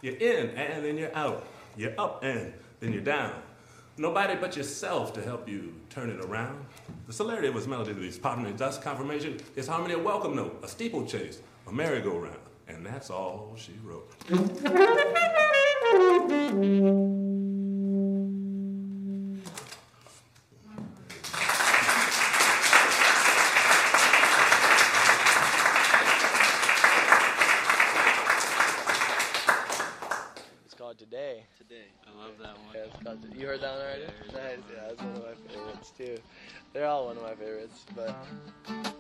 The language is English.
You're in and then you're out. You're up and then you're down. Nobody but yourself to help you turn it around. The celerity of his melody to these popping and dust confirmation is harmony a welcome note, a steeplechase, a merry-go-round. And that's all she wrote. Today. I love that one. Yeah, it's called, you heard that one already? Yeah, Nice. Yeah, that's one of my favorites too. They're all one of my favorites, but